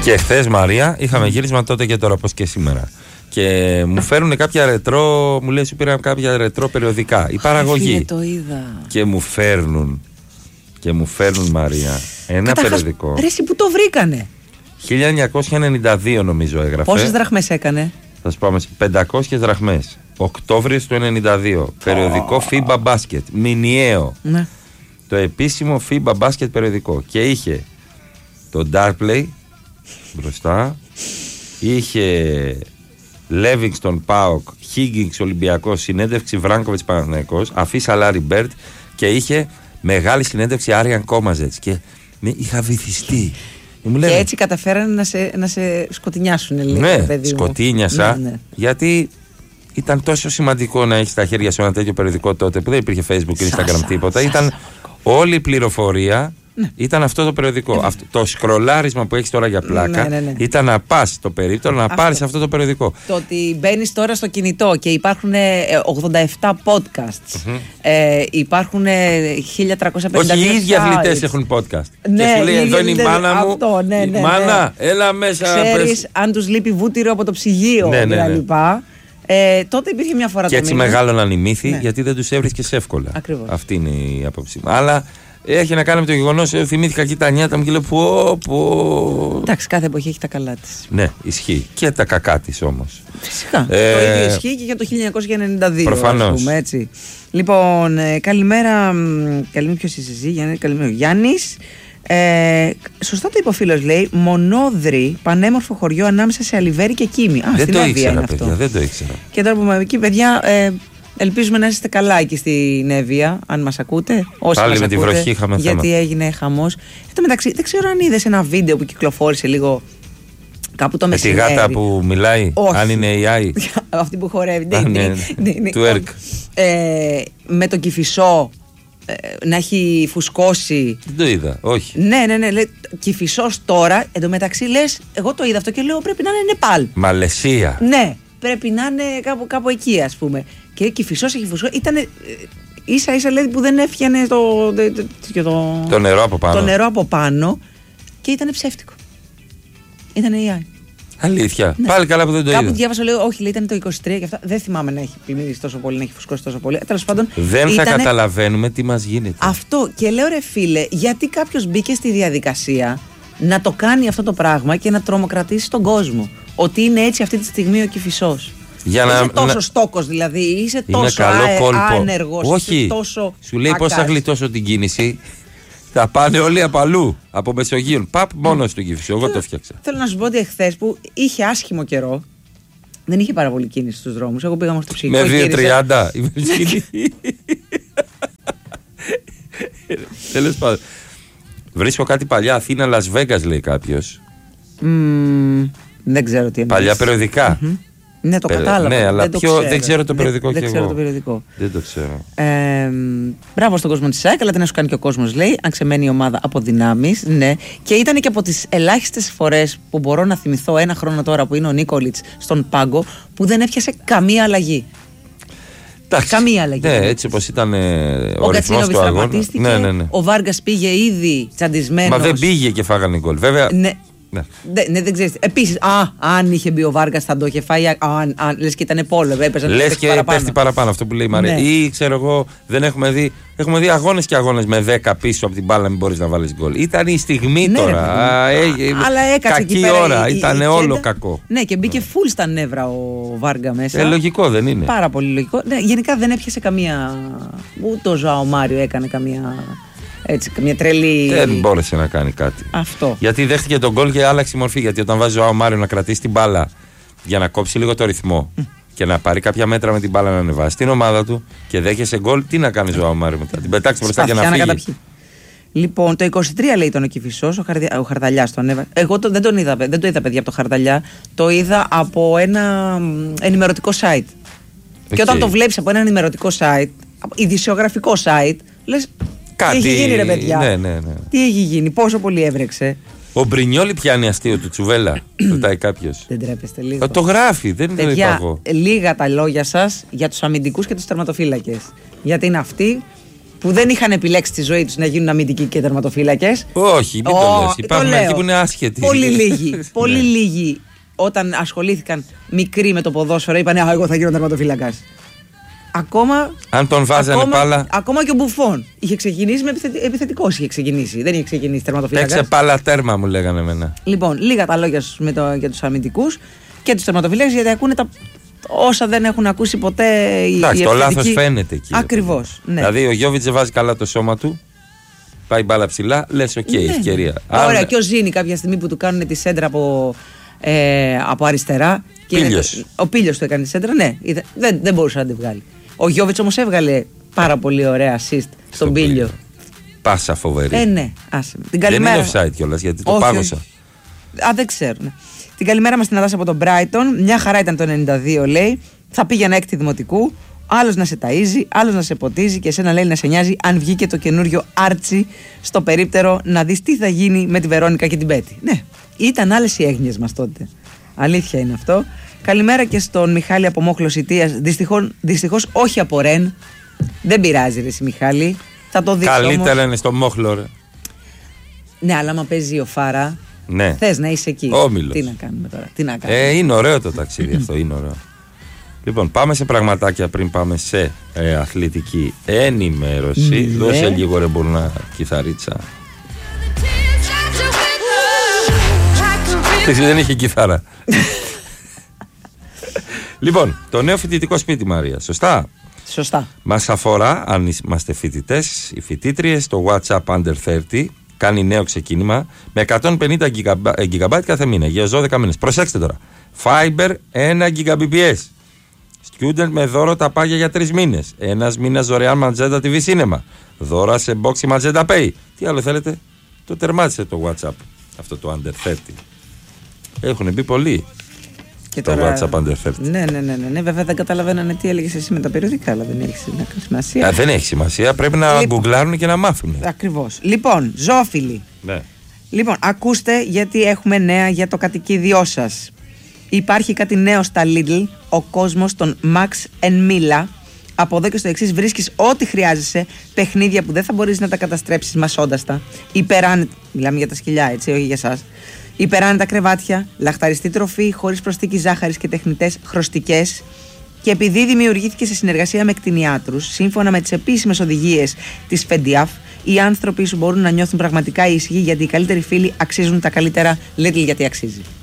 Και χθες, Μαρία, είχαμε γύρισμα τότε και τώρα, όπως και σήμερα. Και μου φέρουν κάποια ρετρό, μου λέει σου πήραν κάποια ρετρό περιοδικά. Η παραγωγή. Το είδα. Και μου φέρνουν, Μαρία, ένα περιοδικό. Ρε, εσύ που το βρήκανε. 1992 νομίζω έγραφε. Πόσες δραχμές έκανε? Θα σου πάμε 500 δραχμές. Οκτώβριος του 92. Περιοδικό FIBA Basket. Μηνιαίο. Ναι. Το επίσημο FIBA Basket περιοδικό. Και είχε το Darplay μπροστά. Είχε Livingston Πάοκ, Higgins Ολυμπιακός, συνέντευξη Βράγκοβιτς Παναθηναϊκός, αφίσα Λάρι Μπέρτ και είχε μεγάλη συνέντευξη Άριαν Κόμαζετς. Και είχα βυθιστεί. Και έτσι καταφέρανε να σε σκοτεινιάσουν λίγο. Ναι, παιδί μου. σκοτεινιάσα. Ναι. Γιατί ήταν τόσο σημαντικό να έχει στα χέρια σου ένα τέτοιο περιοδικό τότε που δεν υπήρχε Facebook και Instagram τίποτα. Ήταν όλη η πληροφορία. Ναι. Ήταν αυτό το περιοδικό. Το σκρολάρισμα που έχεις τώρα για πλάκα ήταν να πας στο περίπτωμα να πάρεις αυτό το περιοδικό. Το ότι μπαίνεις τώρα στο κινητό και υπάρχουν 87 podcasts, υπάρχουν 1350. Όχι, οι ίδιοι αθλητές έχουν podcast. Ναι, και σου λέει εδώ είναι η μάνα μου. Ναι, μάνα, έλα μέσα. Ξέρεις αν τους λείπει βούτυρο από το ψυγείο κτλ. Τότε υπήρχε μια φορά. Και έτσι μεγάλωναν οι μύθοι γιατί δεν τους έβρισκες εύκολα. Ακριβώς. Αυτή είναι η άποψή μου. Αλλά έχει να κάνει με το γεγονός, θυμήθηκα και τα νιάτα μου και λέω πω. Εντάξει, κάθε εποχή έχει τα καλά της. Ναι, ισχύει. Και τα κακά της όμως. Φυσικά. Το ίδιο ισχύει και για το 1992. Προφανώς. Ας πούμε, έτσι. Λοιπόν, καλημέρα. Καλημέρα, ποιος είσαι εσύ, Γιάννη? Καλημέρα, Γιάννης. Σωστά το είπε ο φίλος, λέει. Μονόδρυ, πανέμορφο χωριό ανάμεσα σε Αλιβέρι και Κίμη. Δεν το ήξερα, παιδιά, δεν το ήξερα. Και τώρα που είμαι εκεί, παιδιά, ελπίζουμε να είστε καλά εκεί στην Εύβοια, αν μας ακούτε. Όσοι πάλι μας με ακούτε, τη βροχή είχαμε θέμα. γιατί έγινε χαμός. Εν τω μεταξύ, δεν ξέρω αν είδες ένα βίντεο που κυκλοφόρησε λίγο κάπου το μεσημέρι. Με τη γάτα που μιλάει, όχι. Αν είναι AI. Αυτή που χορεύει. Του ΕΡΚ. Με τον Κηφισό να έχει φουσκώσει. Δεν το είδα, όχι. Ναι, λέει Κηφισός τώρα. Εν τω μεταξύ λες, εγώ το είδα αυτό και λέω πρέπει να είναι Νεπάλ. Μαλαισία. Ναι, πρέπει να είναι κάπου εκεί, ας πούμε. Και Κηφισός έχει φουσκώσει. Ήταν ίσα-ίσα, λέει, που δεν έφτιανε το νερό από πάνω. Το νερό από πάνω και ήταν ψεύτικο. Ήταν AI. Αλήθεια. Ναι. Πάλι καλά που δεν το είδα. Κάπου διάβασα, λέω, όχι, λέει, ήταν το 23 και αυτά. Δεν θυμάμαι να έχει πλημμυρίσει τόσο πολύ, να έχει φουσκώσει τόσο πολύ. Τέλος πάντων. Δεν θα καταλαβαίνουμε τι μας γίνεται. Αυτό. Και λέω, ρε φίλε, γιατί κάποιος μπήκε στη διαδικασία να το κάνει αυτό το πράγμα και να τρομοκρατήσει τον κόσμο. Ότι είναι έτσι αυτή τη στιγμή ο Κηφισός. Είσαι τόσο στόκος δηλαδή, είσαι τόσο άνεργος. Όχι, τόσο σου λέει πώς θα γλιτώσω την κίνηση. Θα πάνε όλοι από αλλού, από Μεσογείων. Παπ, μόνο του Κηφισό. Εγώ το φτιάξα. Θέλω να σου πω ότι εχθές που είχε άσχημο καιρό, δεν είχε πάρα πολύ κίνηση στους δρόμους. Εγώ πήγαμε στο ψυχικό. Με 2.30. Τέλος πάντων. Βρίσκω κάτι παλιά. Αθήνα, Λας Βέγκας, λέει κάποιος. Δεν ξέρω τι είναι. Παλιά περιοδικά. Ναι, το κατάλαβα. Ναι, αλλά δεν ξέρω το περιοδικό και εγώ. Δεν ξέρω το περιοδικό. Δεν το ξέρω. Μπράβο στον κόσμο της ΑΕΚ, αλλά τι να σου κάνει και ο κόσμος, λέει. Αν ξεμένει η ομάδα από δυνάμεις. Ναι. Και ήταν και από τις ελάχιστες φορές που μπορώ να θυμηθώ ένα χρόνο τώρα που είναι ο Νίκολιτς στον πάγκο που δεν έπιασε καμία αλλαγή. Καμία αλλαγή. Ναι, έτσι όπως ήταν ο Κατσίνοβιτς τραυματίστηκε. Ναι. Ο Βάργκας πήγε ήδη τσαντισμένος. Μα δεν πήγε και φάγανε γκολ. Βέβαια. Ναι, δεν ξέρεις. Επίσης, αν είχε μπει ο Βάργας θα το είχε φάει. Λες και ήταν πόλεμο. Λες και πέφτει παραπάνω αυτό που λέει η Μαρία. Ή ξέρω εγώ, δεν έχουμε δει. Έχουμε δει αγώνες και αγώνες με 10 πίσω από την μπάλα, μην μπορείς να βάλεις γκολ. Ήταν η στιγμή τώρα. Αλλά έκατσε κακή ώρα. Ήταν όλο κακό. Ναι, και μπήκε full στα νεύρα ο Βάργα μέσα. Λογικό δεν είναι? Πάρα πολύ λογικό. Γενικά δεν έπιασε καμία. Ούτε ο Ζωάο Μάριο έκανε καμία. Έτσι, καμία τρελή. Δεν μπόρεσε να κάνει κάτι. Αυτό. Γιατί δέχτηκε τον γκολ και άλλαξε η μορφή. Γιατί όταν βάζει ο Μάριο να κρατήσει την μπάλα για να κόψει λίγο το ρυθμό και να πάρει κάποια μέτρα με την μπάλα να ανεβάσει την ομάδα του και δέχεσαι γκολ, τι να κάνει ο Μάριο μετά? Την πετάξει μπροστά και να φύγει. Λοιπόν, το 23 λέει ήταν ο Κηφισός, ο Χαρδαλιάς το ανέβασε. Εγώ δεν το είδα, παιδιά, από το Χαρδαλιά. Το είδα από ένα ενημερωτικό site. Και όταν το βλέπεις από ένα ενημερωτικό site, ειδησιογραφικό site, λες. Κάτι... Τι έχει γίνει, ρε παιδιά? Ναι. Τι έχει γίνει, πόσο πολύ έβρεξε. Ο Μπρινιόλι πιάνει αστείο του Τσουβέλα. Ρωτάει κάποιος. Δεν τρέπεστε λίγο? Το γράφει, δεν το είπα εγώ. Λίγα τα λόγια σας για τους αμυντικούς και τους τερματοφύλακες. Γιατί είναι αυτοί που δεν είχαν επιλέξει τη ζωή τους να γίνουν αμυντικοί και τερματοφύλακες. Όχι, μην το λες. Υπάρχουν μερικοί που είναι άσχετοι. Πολύ λίγοι. Πολύ λίγοι όταν ασχολήθηκαν μικροί με το ποδόσφαιρο είπαν εγώ θα γίνω τερματοφύλακας. Ακόμα. Αν τον βάζανε πάλα. Ακόμα και ο Μπουφόν είχε ξεκινήσει με επιθετικός. Δεν είχε ξεκινήσει τερματοφύλακας. Έξε πάλα τέρμα, μου λέγανε εμένα. Λοιπόν, λίγα τα λόγια για τους αμυντικούς και τους τερματοφύλακες, γιατί ακούνε όσα δεν έχουν ακούσει ποτέ οι εντάξει, το λάθος φαίνεται εκεί. Ακριβώς. Ναι. Δηλαδή ο Γιώβιτς βάζει καλά το σώμα του. Πάει μπάλα ψηλά, λες οκ, ευκαιρία. Ωραία, και ο Ζήνη κάποια στιγμή που του κάνουν τη σέντρα από αριστερά. Ο Πίλιος του έκανε τη σέντρα, ναι, δεν μπορούσε να τη βγάλει. Ο Γιώβιτς όμως έβγαλε πάρα πολύ ωραία assist στον Πίλιο. Πάσα φοβερή. Ναι, άσε. Δεν είναι offside κιόλας, γιατί το πάγωσα. Δεν ξέρω. Ναι. Την καλημέρα μας την αδάσα από τον Brighton. Μια χαρά ήταν το 92, λέει. Θα πήγαινα έκτη δημοτικού. Άλλος να σε ταΐζει, άλλος να σε ποτίζει και εσένα, λέει, να σε νοιάζει αν βγήκε το καινούριο Άρτσι στο περίπτερο να δεις τι θα γίνει με τη Βερόνικα και την Πέτη. Ναι, ήταν άλλες οι έγνοιες μας τότε. Αλήθεια είναι αυτό. Καλημέρα και στον Μιχάλη από Μόχλος Ιτίας. Δυστυχώς όχι από Ρεν. Δεν πειράζει, ρε εσύ Μιχάλη. Θα το δεις. Καλύτερα όμως. είναι στο Μόχλο, ρε. Ναι, αλλά άμα παίζει ο Φάρα. Ναι. Θες να είσαι εκεί. Όμιλος. Τι να κάνουμε τώρα. Τι να κάνουμε. Είναι ωραίο το ταξίδι αυτό. Είναι ωραίο. Λοιπόν, πάμε σε πραγματάκια πριν πάμε σε αθλητική ενημέρωση. Δώσε λίγο ρε Μπουρνά κιθαρίτσα. Δεν είχε κιθάρα. Λοιπόν, το νέο φοιτητικό σπίτι, Μαρία, σωστά? Σωστά. Μας αφορά, αν είμαστε φοιτητές ή φοιτήτριες, το WhatsApp Under 30 κάνει νέο ξεκίνημα με 150 GB κάθε μήνα για 12 μήνες. Προσέξτε τώρα. Fiber 1 Gbps. Student με δώρο τα πάγια για 3 μήνες. 1 μήνας δωρεάν Magenta TV Cinema. Δώρα σε box Magenta Pay. Τι άλλο θέλετε? Το τερμάτισε το WhatsApp αυτό το Under 30. Έχουν μπει πολλοί. Και το WhatsApp Under 30. Ναι. Βέβαια δεν καταλαβαίνανε τι έλεγες εσύ με τα περιοδικά, αλλά δεν έχει σημασία. Δεν έχει σημασία. Πρέπει να γκουγκλάρουν και να μάθουν. Ακριβώς. Λοιπόν, ζώφιλοι. Ναι. Λοιπόν, ακούστε, γιατί έχουμε νέα για το κατοικίδιό σας. Υπάρχει κάτι νέο στα Lidl, ο κόσμος των Max and Mila. Από εδώ και στο εξής βρίσκεις ό,τι χρειάζεσαι, παιχνίδια που δεν θα μπορείς να τα καταστρέψεις μασώντας τα. Μιλάμε για τα σκυλιά, έτσι, όχι για εσάς. Υπεράνετα κρεβάτια, λαχταριστή τροφή χωρίς προσθήκη ζάχαρης και τεχνητές χρωστικές. Και επειδή δημιουργήθηκε σε συνεργασία με κτηνιάτρους, σύμφωνα με τις επίσημες οδηγίες της FEDIAF, οι άνθρωποι σου μπορούν να νιώθουν πραγματικά ήσυχοι, γιατί οι καλύτεροι φίλοι αξίζουν τα καλύτερα. Lidl, γιατί αξίζει.